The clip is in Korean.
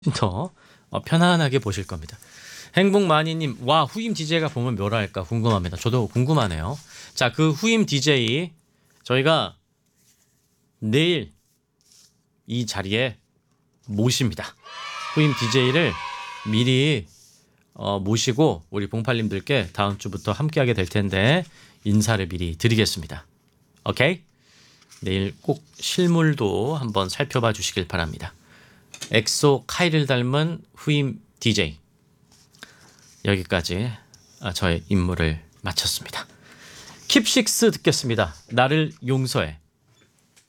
더 편안하게 보실 겁니다. 행복마니님, 와 후임 DJ가 보면 묘랄까 궁금합니다. 저도 궁금하네요. 자, 그 후임 DJ 저희가 내일 이 자리에 모십니다. 후임 DJ를 미리 모시고 우리 봉팔님들께 다음 주부터 함께하게 될 텐데 인사를 미리 드리겠습니다. 오케이? 내일 꼭 실물도 한번 살펴봐 주시길 바랍니다. 엑소 카이를 닮은 후임 DJ. 여기까지 저의 임무를 마쳤습니다. 킵식스 듣겠습니다. 나를 용서해.